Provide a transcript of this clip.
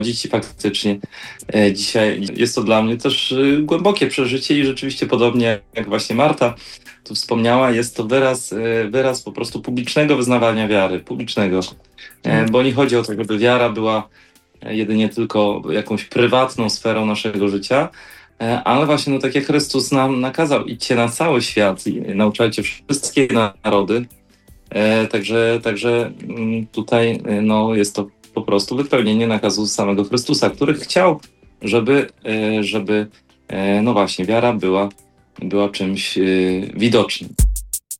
i faktycznie dzisiaj jest to dla mnie też głębokie przeżycie i rzeczywiście podobnie jak właśnie Marta tu wspomniała, jest to wyraz po prostu publicznego wyznawania wiary, publicznego, bo nie chodzi o to, żeby wiara była jedynie tylko jakąś prywatną sferą naszego życia, ale właśnie tak jak Chrystus nam nakazał, idźcie na cały świat i nauczajcie wszystkie narody. Także tutaj jest to po prostu wypełnienie nakazu samego Chrystusa, który chciał, żeby no właśnie wiara była czymś widocznym.